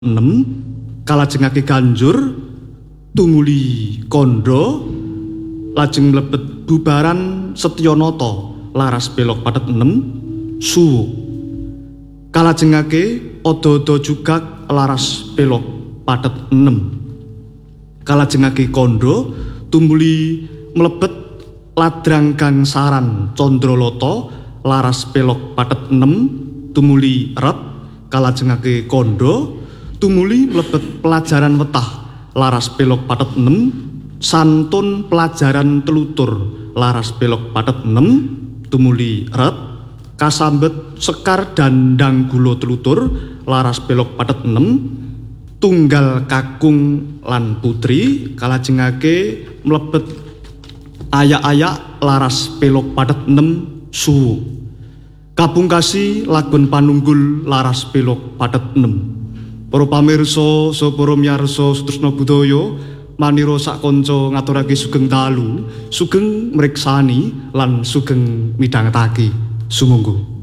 6 kalajengake ganjur tumuli kandha lajeng mlebet bubaran Setyanata laras belok pathet 6 suwu kalajengake ada-ada jugak laras belok pathet 6 kalajengake kandha tumuli mlebet ladrang gangsaran Candralata laras belok pathet 6 tumuli ret kalajengake kandha tumuli mlebet pelajaran wetah laras belok pathet 6 santun pelajaran telutur laras belok pathet 6 tumuli ret kasambet sekar dandang gula telutur laras belok pathet 6 tunggal kakung lan putri kalajengake mlebet ayak-ayak laras belok pathet 6 suwu kapungkasi lagon panunggul laras belok pathet 6 para pamirsa saha para miyarsa Sutresna Budaya manira sak kanca ngaturake sugeng dalu sugeng mriksani lan sugeng midhangetake sumangga.